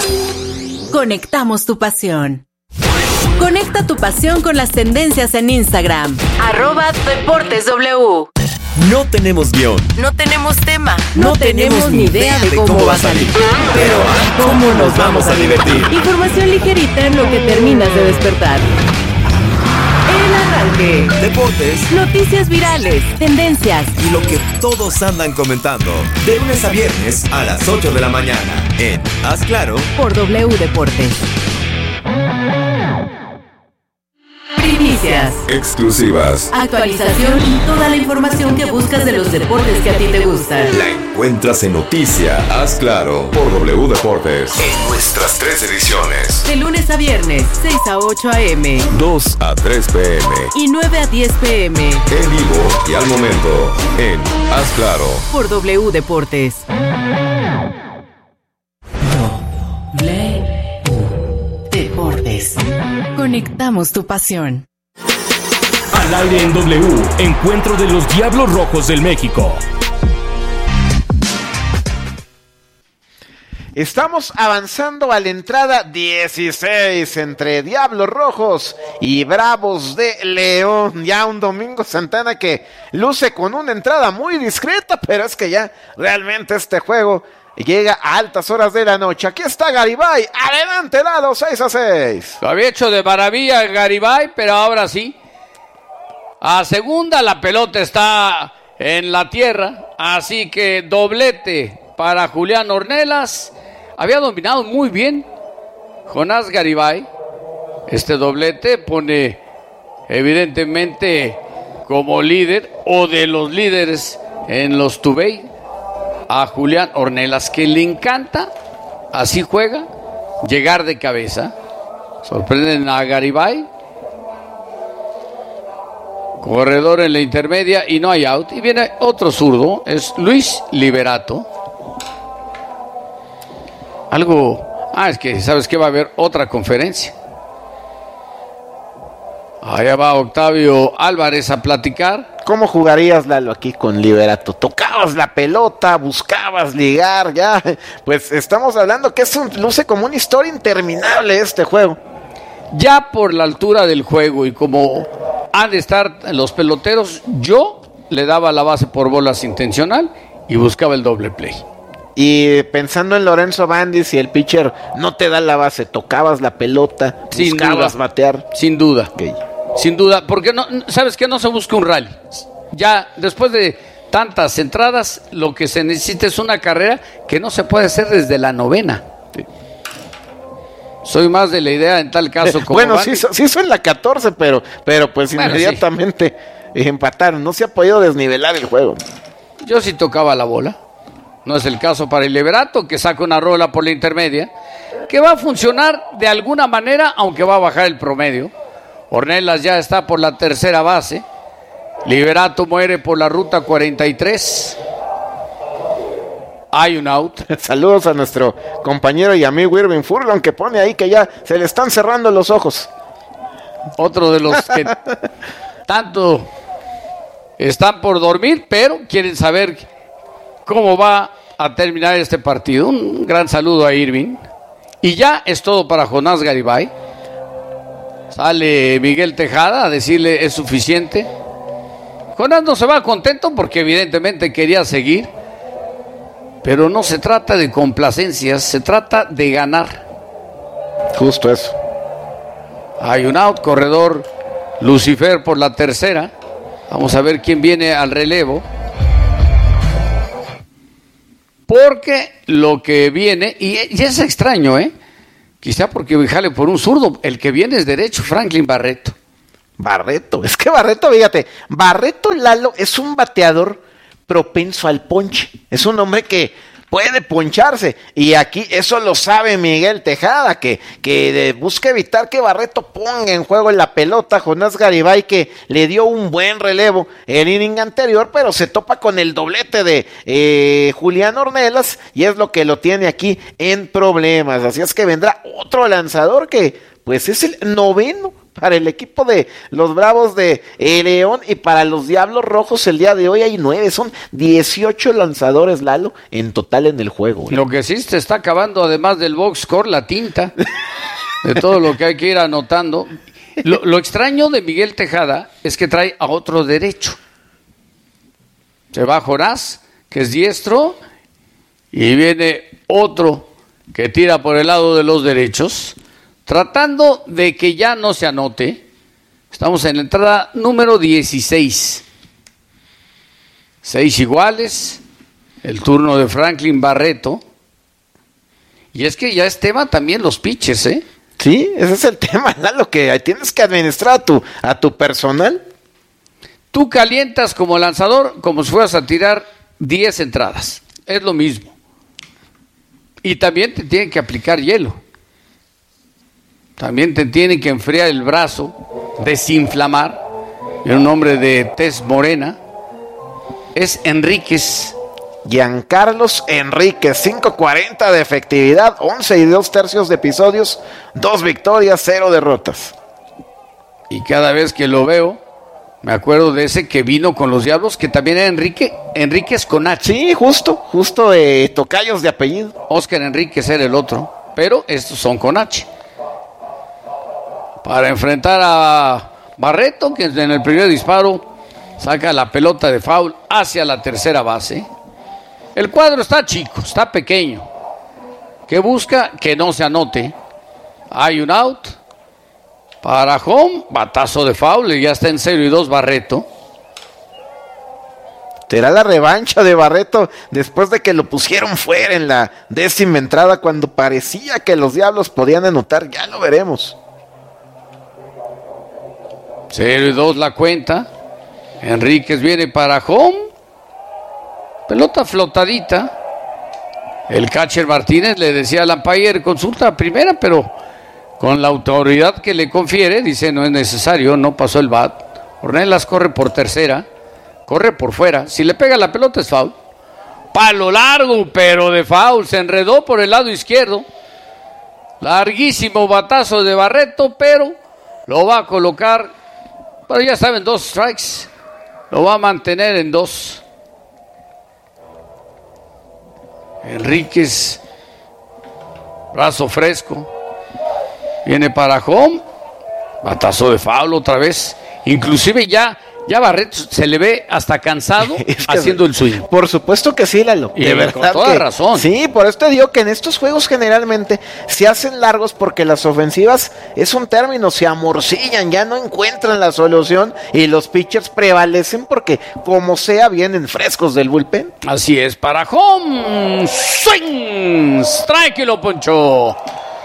Conectamos tu pasión. Conecta tu pasión con las tendencias en Instagram. Arroba Deportes W. No tenemos guión. No tenemos tema. No, no tenemos ni idea de cómo, cómo va a salir. Pero ¿cómo nos vamos a divertir? Información ligerita en lo que terminas de despertar. El arranque. Deportes. Noticias virales. Tendencias. Y lo que todos andan comentando. De lunes a viernes a las ocho de la mañana. En Haz Claro. Por W Deportes. Primicias. Exclusivas. Actualización y toda la información que buscas de los deportes que a ti te gustan. La encuentras en Noticia Haz Claro por W Deportes. En nuestras tres ediciones. De lunes a viernes, seis a ocho a eme. dos a tres pe eme. Y nueve a diez pe eme. En vivo y al momento en Haz Claro. Por W Deportes. W Deportes. Conectamos tu pasión. Al aire en W, encuentro de los Diablos Rojos del México. Estamos avanzando a la entrada dieciséis entre Diablos Rojos y Bravos de León. Ya un Domingo Santana que luce con una entrada muy discreta, pero es que ya realmente este juego llega a altas horas de la noche. Aquí está Garibay. Adelante, Lalo, seis a seis. Lo había hecho de maravilla Garibay, pero ahora sí. a segunda, la pelota está en la tierra, así que doblete para Julián Ornelas. Había dominado muy bien Jonás Garibay. Este doblete pone evidentemente como líder o de los líderes en los Tubey a Julián Ornelas, que le encanta, así juega, llegar de cabeza. Sorprenden a Garibay. Corredor en la intermedia y no hay out. Y viene otro zurdo, es Luis Liberato. Algo... Ah, es que sabes que va a haber otra conferencia. Allá va Octavio Álvarez a platicar. ¿Cómo jugarías, Lalo, aquí con Liberato? Tocabas la pelota, buscabas ligar, ya. Pues estamos hablando que es un, luce como una historia interminable este juego. Ya por la altura del juego y como han de estar los peloteros, yo le daba la base por bolas intencional y buscaba el doble play. Y pensando en Lorenzo Bandi, si el pitcher no te da la base, tocabas la pelota, sin buscabas duda, batear. Sin duda, okay. Sin duda, porque no, ¿sabes qué? No se busca un rally. Ya después de tantas entradas, lo que se necesita es una carrera que no se puede hacer desde la novena. Sí. Soy más de la idea en tal caso como bueno, sí, sí hizo en la catorce, pero, pero pues bueno, inmediatamente sí. empataron. No se ha podido desnivelar el juego. Yo sí tocaba la bola. No es el caso para el Liberato, que saca una rola por la intermedia, que va a funcionar de alguna manera, aunque va a bajar el promedio. Ornelas ya está por la tercera base. Liberato muere por la ruta cuarenta y tres. Hay un out. Saludos a nuestro compañero y amigo Irving Furlong, que pone ahí que ya se le están cerrando los ojos. Otro de los que tanto están por dormir, pero quieren saber cómo va a terminar este partido. Un gran saludo a Irving. Y ya es todo para Jonás Garibay. Sale Miguel Tejada a decirle es suficiente. Jonás no se va contento porque evidentemente quería seguir. Pero no se trata de complacencias, se trata de ganar. Justo eso. Hay un out, corredor Lucifer por la tercera. Vamos a ver quién viene al relevo. Porque lo que viene, y, y es extraño, ¿eh? Quizá porque jale por un zurdo, el que viene es derecho, Franklin Barreto. Barreto, es que Barreto, fíjate, Barreto Lalo es un bateador propenso al ponche, es un hombre que puede poncharse, y aquí eso lo sabe Miguel Tejada, que, que busca evitar que Barreto ponga en juego la pelota. Jonás Garibay, que le dio un buen relevo el inning anterior, pero se topa con el doblete de eh, Julián Ornelas, y es lo que lo tiene aquí en problemas. Así es que vendrá otro lanzador que pues es el noveno para el equipo de los Bravos de eh, León, y para los Diablos Rojos el día de hoy hay nueve, son dieciocho lanzadores, Lalo, en total en el juego. ¿eh? Lo que sí se está acabando, además del box score, la tinta de todo lo que hay que ir anotando. Lo, lo extraño de Miguel Tejada es que trae a otro derecho. Se va Jonás, que es diestro, y viene otro que tira por el lado de los derechos, tratando de que ya no se anote. Estamos en la entrada número dieciséis. Seis iguales. El turno de Franklin Barreto. Y es que ya es tema también los pitches, ¿eh? Sí, ese es el tema, Lalo, que tienes que administrar a tu, a tu personal. Tú calientas como lanzador como si fueras a tirar diez entradas. Es lo mismo. Y también te tienen que aplicar hielo. También te tienen que enfriar el brazo, desinflamar. Era un hombre de tez morena. Es Enríquez. Giancarlos Enríquez, cinco cuarenta de efectividad, once y dos tercios de episodios, dos victorias, cero derrotas. Y cada vez que lo veo, me acuerdo de ese que vino con los Diablos, que también era Enrique, Enríquez con H. Sí, justo, justo de tocayos de apellido. Oscar Enríquez era el otro, pero estos son con H. Para enfrentar a Barreto, que en el primer disparo saca la pelota de foul hacia la tercera base. El cuadro está chico, está pequeño. Que busca que no se anote. Hay un out. Para home, batazo de foul y ya está en cero y dos Barreto. Será la revancha de Barreto después de que lo pusieron fuera en la décima entrada cuando parecía que los Diablos podían anotar. Ya lo veremos. cero y dos la cuenta. Enríquez viene para home. Pelota flotadita. El catcher Martínez le decía al umpire, consulta a primera, pero con la autoridad que le confiere, dice no es necesario, no pasó el bat. Ornelas corre por tercera. Corre por fuera. Si le pega la pelota es foul. Palo largo, pero de foul. Se enredó por el lado izquierdo. Larguísimo batazo de Barreto, pero lo va a colocar. Pero ya saben, dos strikes. Lo va a mantener en dos. Enríquez. Brazo fresco. Viene para home. Batazo de foul otra vez. Inclusive ya... Ya Barreto se le ve hasta cansado es que haciendo el swing. Por supuesto que sí, Lalo. Y de verdad, con toda que, razón. Sí, por esto digo que en estos juegos generalmente se hacen largos porque las ofensivas, es un término, se amorcillan, ya no encuentran la solución y los pitchers prevalecen porque como sea vienen frescos del bullpen. Así es, para home. Swing. Strike y lo ponchó.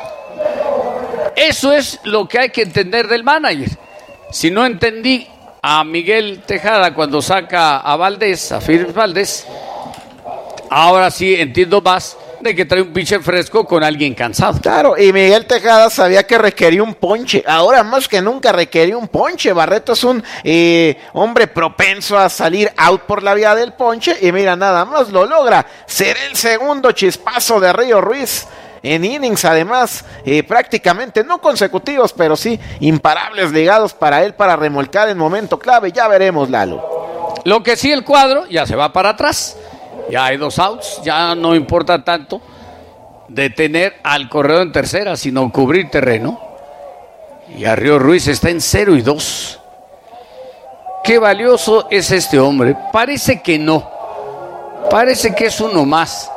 Eso es lo que hay que entender del manager. Si no entendí a Miguel Tejada cuando saca a Valdés, a Phillips Valdés, ahora sí entiendo más de que trae un pitcher fresco con alguien cansado. Claro, y Miguel Tejada sabía que requería un ponche, ahora más que nunca requería un ponche. Barreto es un eh, hombre propenso a salir out por la vía del ponche, y mira, nada más lo logra. Será el segundo chispazo de Río Ruiz en innings, además, eh, prácticamente no consecutivos, pero sí imparables ligados para él para remolcar en momento clave. Ya veremos, Lalo. Lo que sí, el cuadro ya se va para atrás. Ya hay dos outs, ya no importa tanto detener al corredor en tercera, sino cubrir terreno. Y a Río Ruiz está en cero y dos. Qué valioso es este hombre. Parece que no. Parece que es uno más.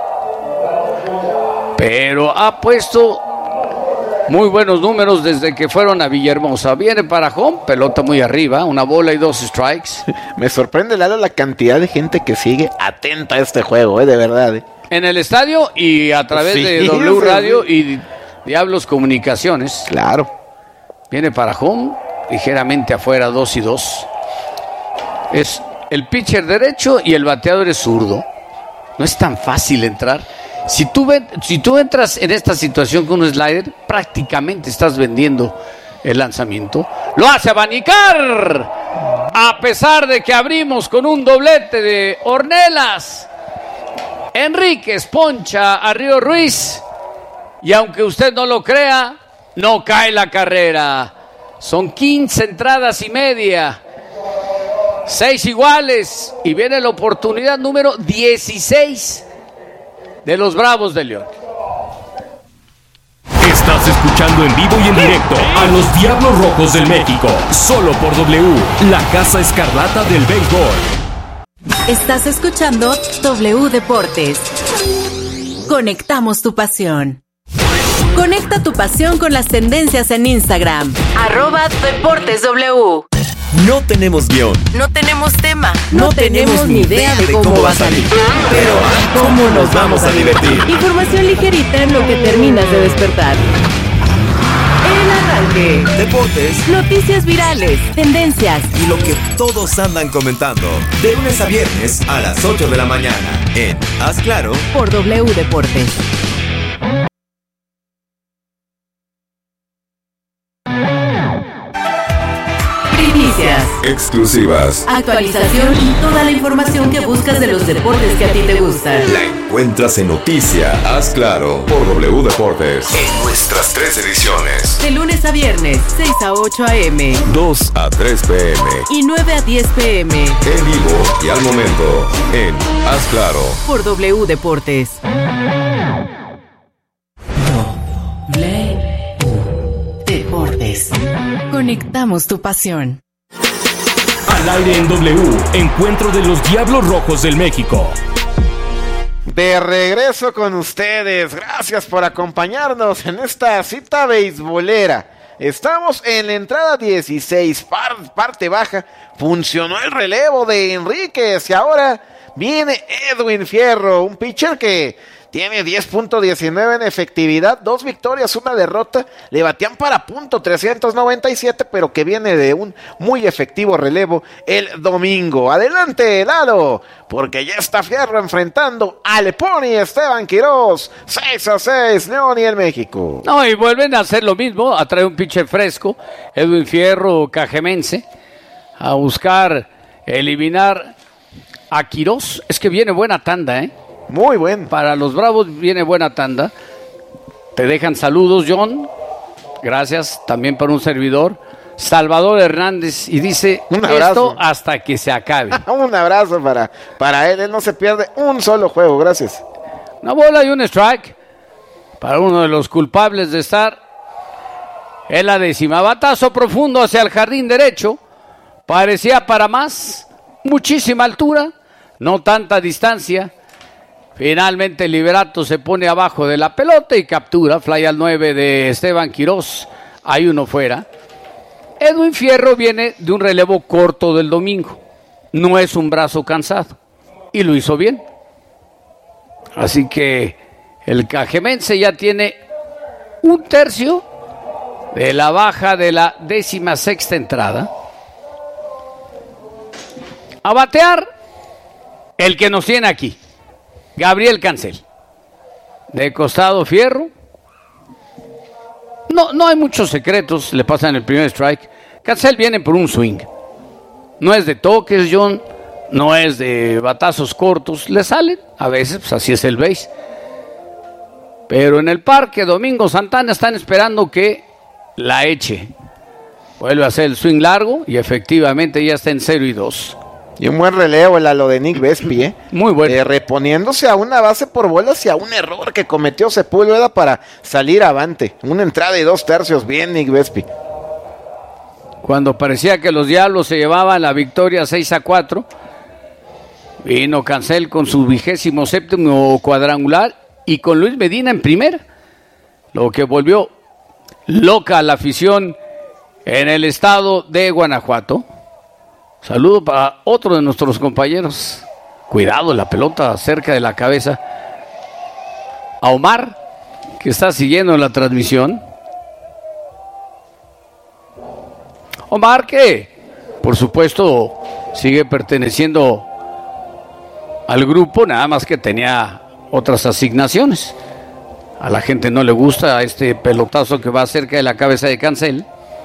Pero ha puesto muy buenos números desde que fueron a Villahermosa. Viene para home, pelota muy arriba, una bola y dos strikes. Me sorprende, Lalo, la cantidad de gente que sigue atenta a este juego, eh, de verdad. Eh. En el estadio y a través sí, de W sí, Radio sí. Y Diablos Comunicaciones. Claro. Viene para home, ligeramente afuera, dos y dos. Es el pitcher derecho y el bateador es zurdo. No es tan fácil entrar. Si tú, ven, si tú entras en esta situación con un slider, prácticamente estás vendiendo el lanzamiento. Lo hace abanicar, a pesar de que abrimos con un doblete de Ornelas. Enríquez poncha a Río Ruiz, y aunque usted no lo crea, no cae la carrera. Son quince entradas y media, seis iguales, y viene la oportunidad número dieciséis de los Bravos de León. Estás escuchando en vivo y en directo a los Diablos Rojos del México, solo por W, la Casa Escarlata del Béisbol. Estás escuchando W Deportes. Conectamos tu pasión. Conecta tu pasión con las tendencias en Instagram. Arroba Deportes W. No tenemos guión. No tenemos tema. No, no tenemos ni idea de cómo, cómo va a salir. Pero ¿cómo nos vamos a divertir? Información ligerita en lo que terminas de despertar. El arranque. Deportes. Noticias virales. Tendencias. Y lo que todos andan comentando. De lunes a viernes a las ocho de la mañana. En Haz Claro. Por W Deportes. Exclusivas. Actualización y toda la información que buscas de los deportes que a ti te gustan. La encuentras en Noticia Haz Claro por W Deportes. En nuestras tres ediciones. De lunes a viernes, seis a ocho a eme. dos a tres pe eme. Y nueve a diez pe eme. En vivo y al momento en Haz Claro. Por W Deportes. W Deportes. Conectamos tu pasión. Al aire en W, encuentro de los Diablos Rojos del México. De regreso con ustedes, gracias por acompañarnos en esta cita beisbolera. estamos en la entrada dieciséis, par, parte baja. Funcionó el relevo de Enríquez y ahora viene Edwin Fierro, un pitcher que tiene diez punto diecinueve en efectividad, dos victorias, una derrota. Le batían para punto trescientos noventa y siete, pero que viene de un muy efectivo relevo el domingo. Adelante, Lalo, porque ya está Fierro enfrentando al Pony Esteban Quiroz. seis a seis, León y el México. No, y vuelven a hacer lo mismo, a traer un pitcher fresco, Edwin Fierro, cajemense, a buscar eliminar a Quiroz. Es que viene buena tanda, ¿eh? Muy bueno. Para los Bravos viene buena tanda. Te dejan saludos, John. Gracias también para un servidor. Salvador Hernández. Y dice, un abrazo. Esto hasta que se acabe. Un abrazo para, para él. Él no se pierde un solo juego. Gracias. Una bola y un strike para uno de los culpables de estar en la décima. Batazo profundo hacia el jardín derecho. Parecía para más. Muchísima altura. No tanta distancia. Finalmente Liberato se pone abajo de la pelota y captura. Fly al nueve de Esteban Quiroz. Hay uno fuera. Edwin Fierro viene de un relevo corto del domingo. No es un brazo cansado. Y lo hizo bien. Así que el cajemense ya tiene un tercio de la baja de la décima sexta entrada. A batear el que nos tiene aquí. Gabriel Cancel. De costado Fierro. No, no hay muchos secretos. Le pasan el primer strike. Cancel viene por un swing. No es de toques, John. No es de batazos cortos. Le salen. A veces, pues así es el base. Pero en el parque, Domingo Santana están esperando que la eche. Vuelve a hacer el swing largo. Y efectivamente ya está en cero y dos. Y un buen relevo el a lo de Nick Vespi, ¿eh? Muy bueno. Eh, reponiéndose a una base por bolas y a un error que cometió Sepúlveda para salir avante. Una entrada y dos tercios. Bien, Nick Vespi. Cuando parecía que los Diablos se llevaban la victoria seis a cuatro, vino Cancel con su vigésimo séptimo cuadrangular y con Luis Medina en primera. Lo que volvió loca a la afición en el estado de Guanajuato. Saludo para otro de nuestros compañeros. Cuidado, la pelota cerca de la cabeza. A Omar, que está siguiendo la transmisión. Omar, que por supuesto sigue perteneciendo al grupo, nada más que tenía otras asignaciones. A la gente no le gusta este pelotazo que va cerca de la cabeza de Cancel.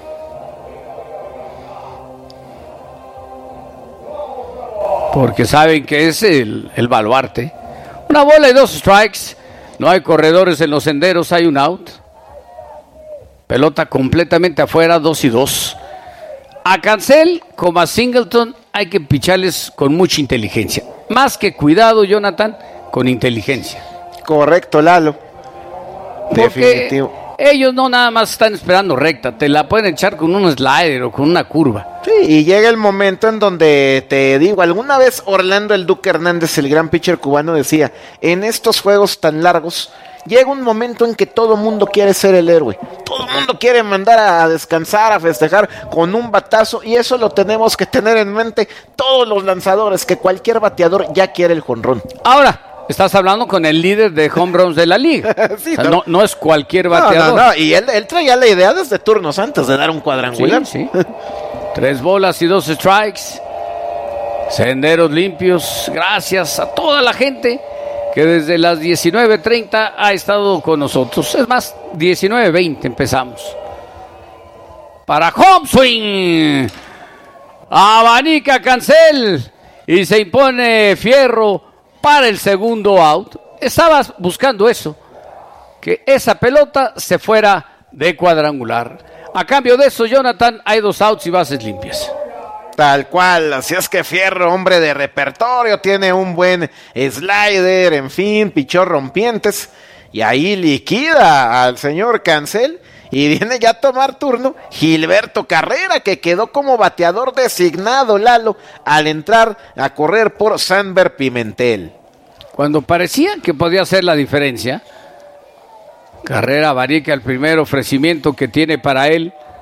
Porque saben que es el, el baluarte. Una bola y dos strikes. No hay corredores en los senderos, hay un out. Pelota completamente afuera, dos y dos. A Cancel, como a Singleton, hay que picharles con mucha inteligencia. Más que cuidado, Jonathan, con inteligencia. Correcto, Lalo. Porque definitivo. Ellos no nada más están esperando recta, te la pueden echar con un slider o con una curva. Sí, y llega el momento en donde te digo, alguna vez Orlando el Duque Hernández, el gran pitcher cubano, decía, en estos juegos tan largos, llega un momento en que todo mundo quiere ser el héroe. Todo el mundo quiere mandar a descansar, a festejar con un batazo, y eso lo tenemos que tener en mente todos los lanzadores, que cualquier bateador ya quiere el jonrón. Ahora, estás hablando con el líder de home runs de la liga. Sí, o sea, no. no, no es cualquier bateador. No, no, no. Y él, él traía la idea desde turnos antes de dar un cuadrangular. Sí, sí. Tres bolas y dos strikes. Senderos limpios. Gracias a toda la gente que desde las diecinueve treinta ha estado con nosotros. Es más, diecinueve veinte empezamos. Para home swing. Abanica Cancel. Y se impone Fierro para el segundo out. Estabas buscando eso, que esa pelota se fuera de cuadrangular. A cambio de eso, Jonathan, hay dos outs y bases limpias. Tal cual, así es que Fierro, hombre de repertorio, tiene un buen slider, en fin, pichó rompientes, y ahí liquida al señor Cancel, y viene ya a tomar turno Gilberto Carrera, que quedó como bateador designado, Lalo, al entrar a correr por Sanber Pimentel. Cuando parecía que podía hacer la diferencia, Carrera abarica el primer ofrecimiento que tiene para él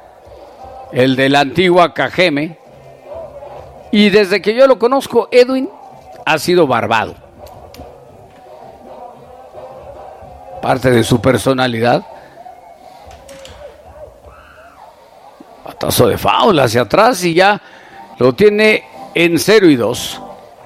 el de la antigua Cajeme. Y desde que yo lo conozco, Edwin ha sido barbado. Parte de su personalidad. Batazo de foul hacia atrás y ya lo tiene en cero y dos.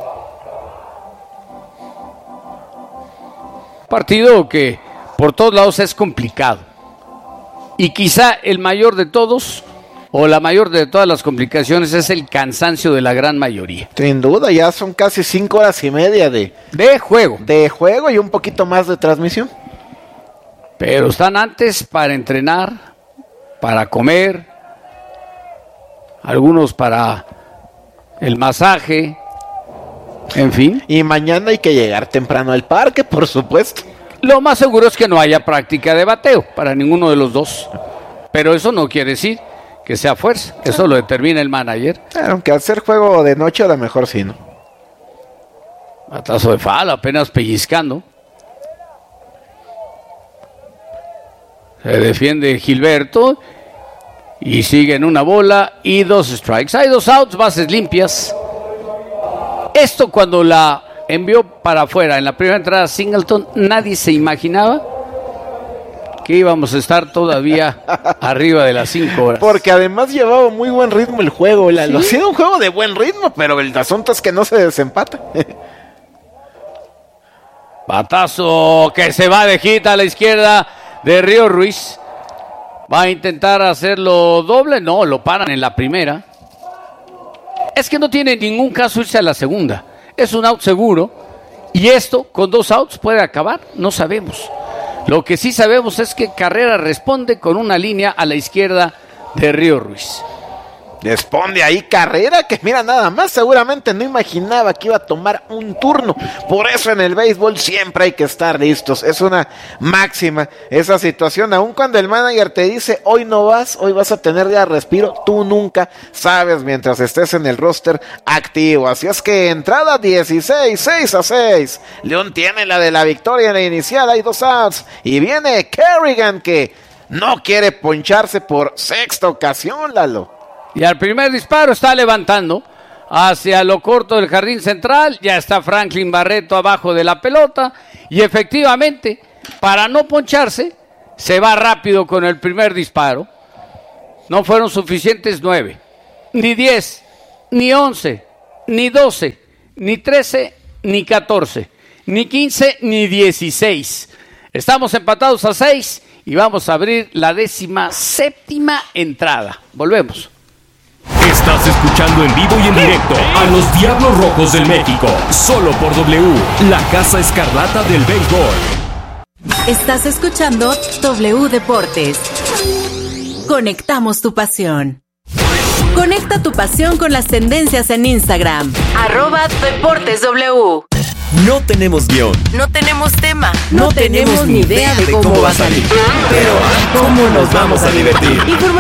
Partido que por todos lados es complicado. Y quizá el mayor de todos, o la mayor de todas las complicaciones, es el cansancio de la gran mayoría. Sin duda, ya son casi cinco horas y media de, de juego. De juego y un poquito más de transmisión. Pero están antes para entrenar, para comer, algunos para el masaje, en fin. Y mañana hay que llegar temprano al parque, por supuesto. Lo más seguro es que no haya práctica de bateo para ninguno de los dos. Pero eso no quiere decir que sea fuerza. Eso lo determina el manager. Aunque hacer juego de noche a lo mejor sí, ¿no? Batazo de foul, apenas pellizcando. Se defiende Gilberto. Y sigue en una bola y dos strikes. Hay dos outs, bases limpias. Esto cuando la envió para afuera en la primera entrada Singleton, nadie se imaginaba que íbamos a estar todavía arriba de las cinco horas. Porque además llevaba muy buen ritmo el juego. ¿Sí? Ha sido un juego de buen ritmo, pero el asunto es que no se desempata. Batazo que se va de hit a la izquierda de Río Ruiz. Va a intentar hacerlo doble. No, lo paran en la primera. Es que no tiene ningún caso irse a la segunda. Es un out seguro. Y esto, con dos outs, puede acabar. No sabemos. Lo que sí sabemos es que Carrera responde con una línea a la izquierda de Río Ruiz. Responde ahí Carrera, que mira nada más, seguramente no imaginaba que iba a tomar un turno. Por eso en el béisbol siempre hay que estar listos. Es una máxima esa situación. Aun cuando el manager te dice, hoy no vas, hoy vas a tener ya respiro, tú nunca sabes mientras estés en el roster activo. Así es que entrada dieciséis, seis a seis. León tiene la de la victoria en la inicial, hay dos outs. Y viene Kerrigan, que no quiere poncharse por sexta ocasión, Lalo. Y al primer disparo está levantando hacia lo corto del jardín central. Ya está Franklin Barreto abajo de la pelota. Y efectivamente, para no poncharse, se va rápido con el primer disparo. No fueron suficientes nueve, ni diez, ni once, ni doce, ni trece, ni catorce, ni quince, ni dieciséis. Estamos empatados a seis y vamos a abrir la décima séptima entrada. Volvemos. Estás escuchando en vivo y en directo a los Diablos Rojos del México, solo por W, la Casa Escarlata del Béisbol. Estás escuchando W Deportes. Conectamos tu pasión. Conecta tu pasión con las tendencias en Instagram. Arroba Deportes W. No tenemos guión. No tenemos tema. No, no tenemos ni idea de cómo, cómo va a salir. Pero ¿cómo nos vamos a divertir?